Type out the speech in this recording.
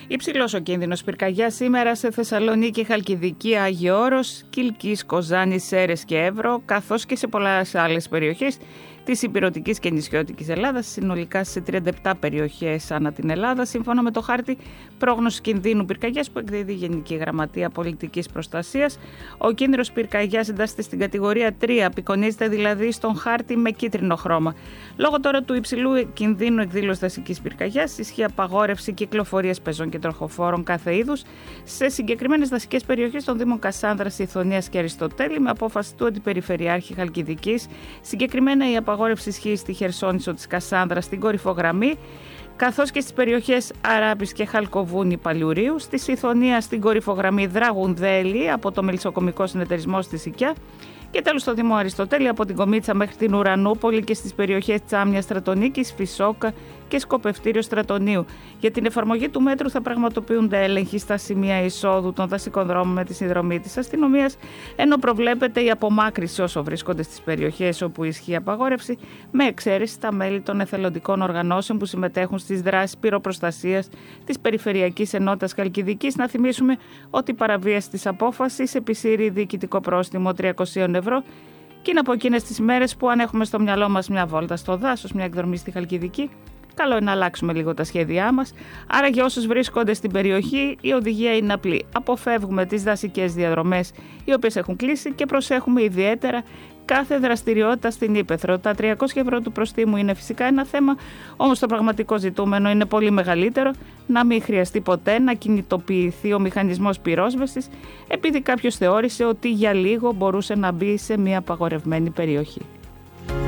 Υψηλός ο κίνδυνος πυρκαγιάς σήμερα σε Θεσσαλονίκη, Χαλκιδική, Άγιο Όρος, Κιλκής, Κοζάνης, Σέρρες και Εύρο, καθώς και σε πολλές άλλες περιοχές της Ηπειρωτικής και Νησιώτικης Ελλάδας, συνολικά σε 37 περιοχές ανά την Ελλάδα, σύμφωνα με το χάρτη πρόγνωσης κινδύνου πυρκαγιάς που εκδίδει η Γενική Γραμματεία Πολιτικής Προστασίας. Ο κίνδυνος πυρκαγιάς εντάσσεται στην κατηγορία 3, απεικονίζεται δηλαδή στον χάρτη με κίτρινο χρώμα. Λόγω τώρα του υψηλού κινδύνου εκδήλωσης δασικής πυρκαγιάς, ισχύει απαγόρευση κυκλοφορίας πεζών και τροχοφόρων κάθε είδους σε συγκεκριμένες δασικές περιοχές των Δήμων Κασάνδρας, Ιθωνίας και Αριστοτέλη, με απόφαση του Αντιπεριφερειάρχη Χαλκιδικής. Συγκεκριμένα η απαγόρευση ισχύει στη Χερσόνησο της Κασάνδρας, στην Κορυφογραμμή, καθώς και στις περιοχές Αράπης και Χαλκοβούνη Παλιουρίου, στη Ιθωνία στην Κορυφογραμμή Δραγουνδέλη από το Μελισσοκομικό Συνεταιρισμό στη Σικιά και τέλος στο Δήμο Αριστοτέλη από την Κομίτσα μέχρι την Ουρανούπολη και στις περιοχές Τσάμια, Στρατονίκης, Φυσόκα και Σκοπευτήριο Στρατονίου. Για την εφαρμογή του μέτρου θα πραγματοποιούνται έλεγχοι στα σημεία εισόδου των δασικών δρόμων με τη συνδρομή της αστυνομίας, ενώ προβλέπεται η απομάκρυνση όσο βρίσκονται στις περιοχές όπου ισχύει απαγόρευση, με εξαίρεση τα μέλη των εθελοντικών οργανώσεων που συμμετέχουν στις δράσεις πυροπροστασίας της Περιφερειακής Ενότητας Χαλκιδικής. Να θυμίσουμε ότι η παραβίαση της απόφασης επισύρει διοικητικό πρόστιμο 300 ευρώ. Και είναι από εκείνες τις μέρες που, αν έχουμε στο μυαλό μας μια βόλτα στο δάσος, μια εκδρομή στη Χαλκιδική, καλό είναι να αλλάξουμε λίγο τα σχέδιά μας. Άρα, για όσους βρίσκονται στην περιοχή, η οδηγία είναι απλή. Αποφεύγουμε τις δασικές διαδρομές οι οποίες έχουν κλείσει και προσέχουμε ιδιαίτερα κάθε δραστηριότητα στην ύπαιθρο. Τα 300 ευρώ του προστίμου είναι φυσικά ένα θέμα, όμως το πραγματικό ζητούμενο είναι πολύ μεγαλύτερο, να μην χρειαστεί ποτέ να κινητοποιηθεί ο μηχανισμός πυρόσβεσης, επειδή κάποιος θεώρησε ότι για λίγο μπορούσε να μπει σε μια απαγορευμένη περιοχή.